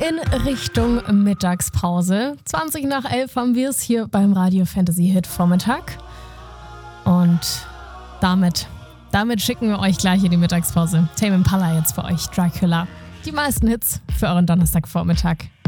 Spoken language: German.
in Richtung Mittagspause. 20 nach 11 haben wir es hier beim Radio Fantasy Hit Vormittag. Und damit schicken wir euch gleich in die Mittagspause. Tame Impala jetzt für euch, Dracula. Die meisten Hits für euren Donnerstagvormittag.